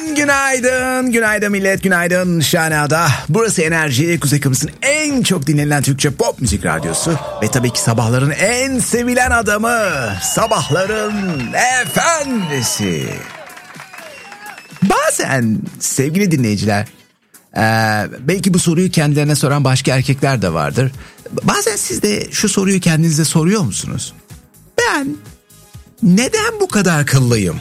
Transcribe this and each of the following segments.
Günaydın millet, günaydın Şahana'da. Burası Enerji, Kuzey Kıbrıs'ın en çok dinlenen Türkçe pop müzik radyosu. Ve tabii ki sabahların en sevilen adamı, sabahların efendisi. Bazen sevgili dinleyiciler, belki bu soruyu kendilerine soran başka erkekler de vardır. Bazen siz de şu soruyu kendinize soruyor musunuz? Ben neden bu kadar kıllıyım?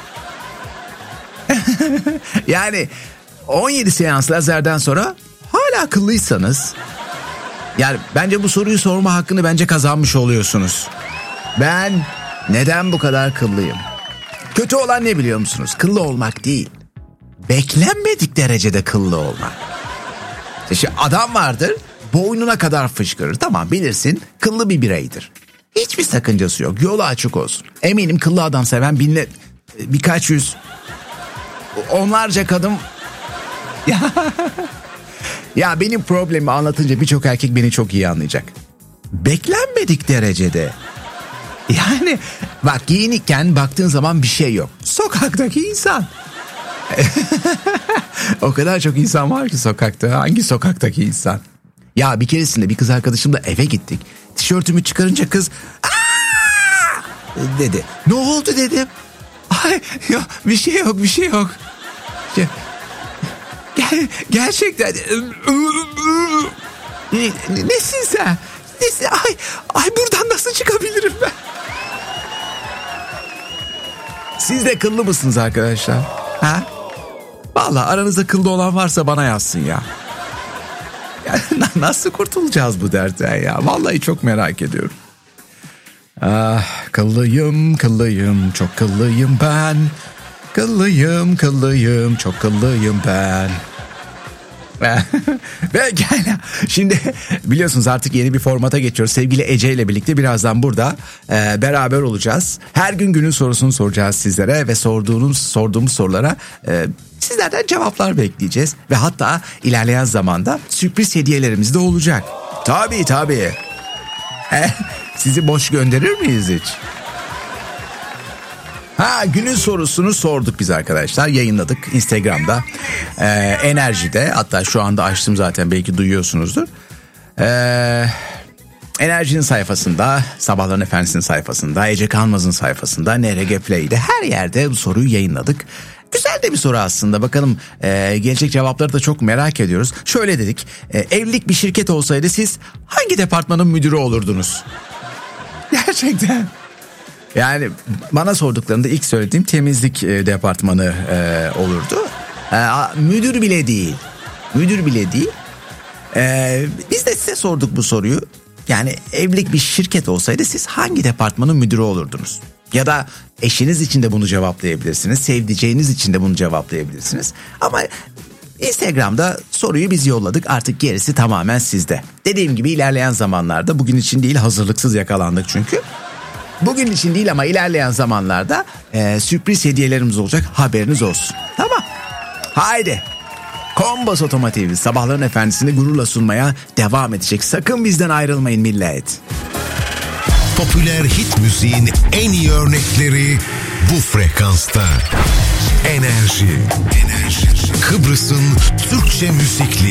Yani 17 seans lazerden sonra hala kıllıysanız, yani bence bu soruyu sorma hakkını bence kazanmış oluyorsunuz. Ben neden bu kadar kıllıyım? Kötü olan ne biliyor musunuz? Kıllı olmak değil, beklenmedik derecede kıllı olmak. İşte adam vardır, boynuna kadar fışkırır. Tamam, bilirsin, kıllı bir bireydir. Hiçbir sakıncası yok, yolu açık olsun. Eminim kıllı adam seven birkaç yüz, onlarca kadın. Ya benim problemimi anlatınca birçok erkek beni çok iyi anlayacak. Beklenmedik derecede. Yani bak, giyinikken baktığın zaman bir şey yok. Sokaktaki insan. O kadar çok insan var ki sokakta. Hangi sokaktaki insan? Ya bir keresinde bir kız arkadaşımla eve gittik. Tişörtümü çıkarınca kız "Aa!" dedi. Ne oldu dedim. Ay yok, bir şey yok. Gerçekten. Nesin sen? Nesin? Ay buradan nasıl çıkabilirim ben? Siz de kıllı mısınız arkadaşlar? Ha? Vallahi aranızda kıllı olan varsa bana yazsın ya. Nasıl kurtulacağız bu dertten ya? Vallahi çok merak ediyorum. Ah, kıllıyım, çok kıllıyım ben. Kıllıyım, çok kıllıyım ben. Ve gel, şimdi biliyorsunuz artık yeni bir formata geçiyoruz. Sevgili Ece ile birlikte birazdan burada beraber olacağız. Her gün günün sorusunu soracağız sizlere ve sorduğumuz sorulara sizlerden cevaplar bekleyeceğiz. Ve hatta ilerleyen zamanda sürpriz hediyelerimiz de olacak. Tabii. Sizi boş gönderir miyiz hiç? Günün sorusunu sorduk biz arkadaşlar, yayınladık Instagram'da, Enerji'de, hatta şu anda açtım zaten, belki duyuyorsunuzdur. Enerji'nin sayfasında, Sabahların Efendisi'nin sayfasında, Ece Kalmaz'ın sayfasında, NRG Play'de, her yerde bu soruyu yayınladık. Güzel de bir soru aslında, bakalım gelecek cevapları da çok merak ediyoruz. Şöyle dedik, evlilik bir şirket olsaydı siz hangi departmanın müdürü olurdunuz? Gerçekten. Yani bana sorduklarında ilk söylediğim temizlik departmanı olurdu. Müdür bile değil. Biz de size sorduk bu soruyu. Yani evlilik bir şirket olsaydı siz hangi departmanın müdürü olurdunuz? Ya da eşiniz için de bunu cevaplayabilirsiniz. Sevdiceğiniz için de bunu cevaplayabilirsiniz. Ama Instagram'da soruyu biz yolladık. Artık gerisi tamamen sizde. Dediğim gibi ilerleyen zamanlarda, bugün için değil, hazırlıksız yakalandık çünkü. Bugün için değil ama ilerleyen zamanlarda sürpriz hediyelerimiz olacak, haberiniz olsun. Tamam. Haydi. Kombos Otomotiv Sabahların Efendisi'ni gururla sunmaya devam edecek. Sakın bizden ayrılmayın millet. Popüler hit müziğin en iyi örnekleri bu frekansta. Enerji. Kıbrıs'ın Türkçe müzik